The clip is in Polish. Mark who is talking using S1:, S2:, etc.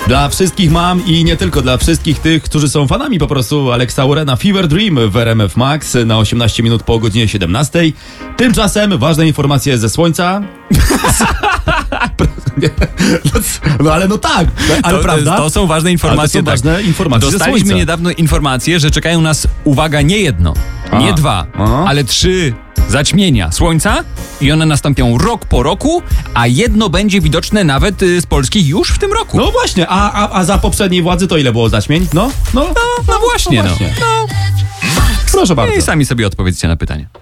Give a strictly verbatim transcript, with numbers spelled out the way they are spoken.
S1: Dla wszystkich mam i nie tylko dla wszystkich tych, którzy są fanami po prostu Alexa Warrena, Fever Dream w R M F Max na osiemnaście minut po godzinie siedemnastej. Tymczasem ważne informacje ze słońca. No ale no tak, ale
S2: to,
S1: prawda?
S2: To są ważne informacje.
S1: To są ważne
S2: tak.
S1: informacje
S2: Dostaliśmy
S1: ze słońca.
S2: niedawno informację, że czekają nas, uwaga, nie jedno,
S1: A.
S2: nie dwa,
S1: A.
S2: ale trzy zaćmienia słońca i one nastąpią rok po roku, a jedno będzie widoczne nawet y, z Polski już w tym roku.
S1: No właśnie, a, a, a za poprzedniej władzy to ile było zaćmień? No, no,
S2: no, no właśnie, no.
S1: właśnie.
S2: no.
S1: Proszę bardzo.
S2: I sami sobie odpowiedzcie na pytanie.